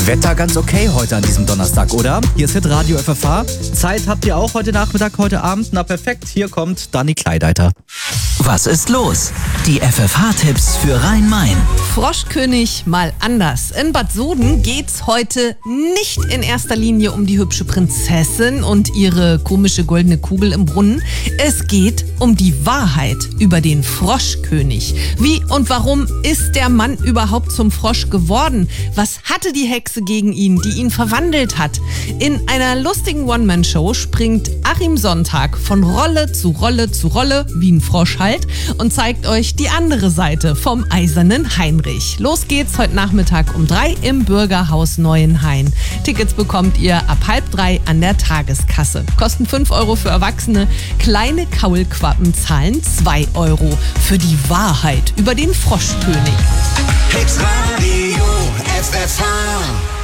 Wetter ganz okay heute an diesem Donnerstag, oder? Hier ist Hitradio FFH. Zeit habt ihr auch heute Nachmittag, heute Abend? Na perfekt, hier kommt Dani Kleideiter. Was ist los? Die FFH-Tipps für Rhein-Main. Froschkönig mal anders. In Bad Soden geht's heute nicht in erster Linie um die hübsche Prinzessin und ihre komische goldene Kugel im Brunnen. Es geht um die Wahrheit über den Froschkönig. Wie und warum ist der Mann überhaupt zum Frosch geworden? Was hatte die Hexe gegen ihn, die ihn verwandelt hat? In einer lustigen One-Man-Show springt Achim Sonntag von Rolle zu Rolle zu Rolle, wie ein Frosch halt, und zeigt euch die andere Seite vom eisernen Heinrich. Los geht's heute Nachmittag um 3 im Bürgerhaus Neuenhain. Tickets bekommt ihr ab 2:30 an der Tageskasse. Kosten 5 Euro für Erwachsene. Kleine Kaulquappen zahlen 2 Euro für die Wahrheit über den Froschkönig. Hitradio FFH.